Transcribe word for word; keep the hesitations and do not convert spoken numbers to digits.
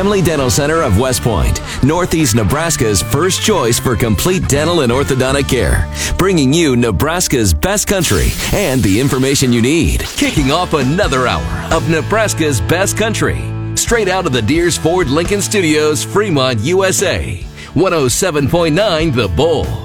Family Dental Center of West Point, Northeast Nebraska's first choice for complete dental and orthodontic care, bringing you Nebraska's best country and the information you need. Kicking off another hour of Nebraska's best country, straight out of the Deers Ford Lincoln Studios, Fremont, U S A. one oh seven point nine The Bull.